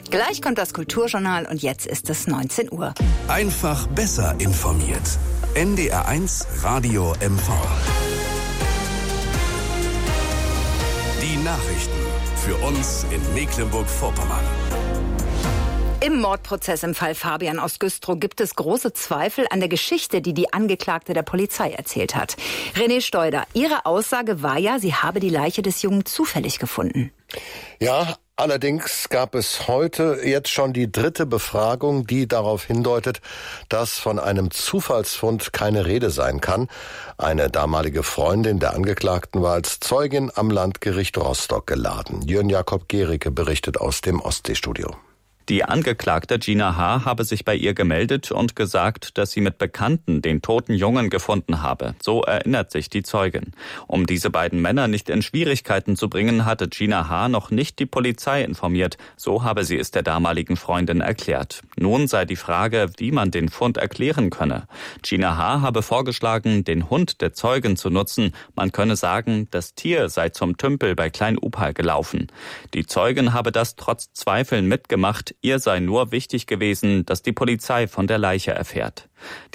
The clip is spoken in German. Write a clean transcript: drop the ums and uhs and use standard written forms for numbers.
Gleich kommt das Kulturjournal und jetzt ist es 19 Uhr. Einfach besser informiert. NDR1 Radio MV. Die Nachrichten für uns in Mecklenburg-Vorpommern. Im Mordprozess im Fall Fabian aus Güstrow gibt es große Zweifel an der Geschichte, die die Angeklagte der Polizei erzählt hat. René Steuder, ihre Aussage war ja, sie habe die Leiche des Jungen zufällig gefunden. Ja, allerdings gab es heute jetzt schon die 3. Befragung, die darauf hindeutet, dass von einem Zufallsfund keine Rede sein kann. Eine damalige Freundin der Angeklagten war als Zeugin am Landgericht Rostock geladen. Jörn Jakob Gericke berichtet aus dem Ostseestudio. Die Angeklagte Gina H. habe sich bei ihr gemeldet und gesagt, dass sie mit Bekannten den toten Jungen gefunden habe. So erinnert sich die Zeugin. Um diese beiden Männer nicht in Schwierigkeiten zu bringen, hatte Gina H. noch nicht die Polizei informiert. So habe sie es der damaligen Freundin erklärt. Nun sei die Frage, wie man den Fund erklären könne. Gina H. habe vorgeschlagen, den Hund der Zeugin zu nutzen. Man könne sagen, das Tier sei zum Tümpel bei Klein-Upal gelaufen. Die Zeugin habe das trotz Zweifeln mitgemacht. Ihr sei nur wichtig gewesen, dass die Polizei von der Leiche erfährt.